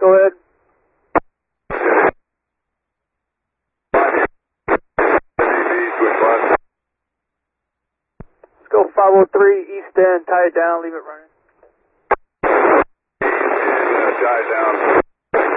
Go ahead. Let's go 503 East End, tie it down, leave it running. Tie it down.